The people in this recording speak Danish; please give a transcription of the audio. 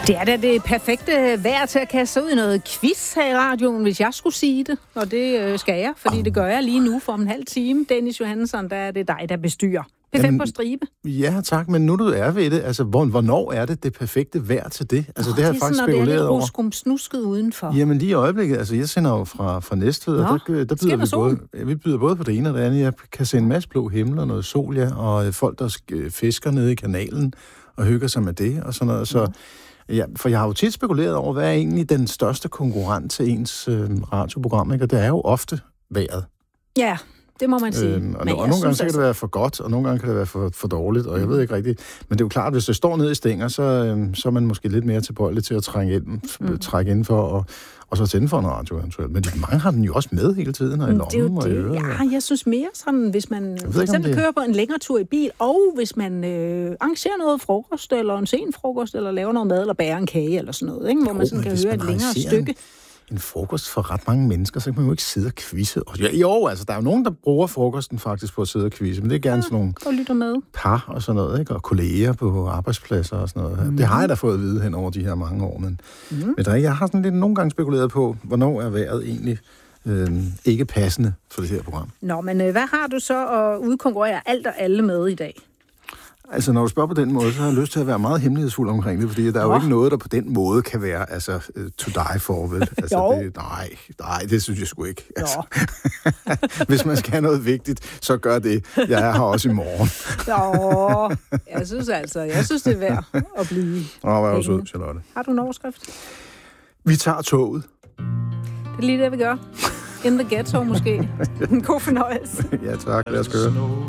Det er da det perfekte vejr til at kaste sig ud i noget quiz her i radioen, hvis jeg skulle sige det. Og det skal jeg, fordi det gør jeg lige nu for en halv time. Dennis Johansson, der er det dig, der bestyrer. P5 på stribe. Ja, tak, men nu du er ved det, altså hvornår er det det perfekte vejr til det? Altså det har jeg faktisk spekuleret over. Det er sådan, når det er lidt snusket udenfor. Jamen lige i øjeblikket, altså jeg sender jo fra Næstved, og der byder vi byder både på det ene og det andet. Jeg kan se en masse blå himmel og noget sol, ja, og folk, der fisker nede i kanalen og hygger sig med det og sådan noget. Så, ja, for jeg har jo tit spekuleret over, hvad er egentlig den største konkurrent til ens radioprogram, ikke? Og det er jo ofte vejret. Ja, det må man sige. Og nogle gange så kan det være for godt, og nogle gange kan det være for dårligt, og jeg ved ikke rigtigt. Men det er jo klart, at hvis det står ned i stænger, så er man måske lidt mere tilbøjelig til at trække indenfor, og så tænde for en radio eventuelt. Men mange har den jo også med hele tiden, og i lommen og i øret. Ja, jeg synes mere sådan, hvis man for eksempel kører på en længere tur i bil, og hvis man arrangerer noget frokost, eller en sen frokost, eller laver noget mad, eller bærer en kage, eller sådan noget, ikke? Hvor man sådan kan høre et længere stykke. En frokost for ret mange mennesker, så kan man jo ikke sidde og quizze. Jo, altså, der er jo nogen, der bruger frokosten faktisk på at sidde og quizze, men det er gerne sådan nogle par og sådan noget, ikke? Og kolleger på arbejdspladser og sådan noget. Det har jeg da fået at vide hen over de her mange år, men jeg har sådan lidt nogle gange spekuleret på, hvornår er vejret egentlig ikke passende for det her program. Nå, men hvad har du så at udkonkurrere alt og alle med i dag? Altså, når du spørger på den måde, så har jeg lyst til at være meget hemmelighedsfuld omkring det, fordi der er jo ikke noget, der på den måde kan være, altså, to die for, vel? Altså, nej, det synes jeg sgu ikke. Altså. Hvis man skal have noget vigtigt, så gør det. Jeg er her også i morgen. Jeg synes det er værd at blive. Hvor er du sød, Charlotte. Har du en overskrift? Vi tager toget. Det er lige det, vi gør. In the ghetto, måske. En god fornøjelse. Ja, tak. Lad os køre.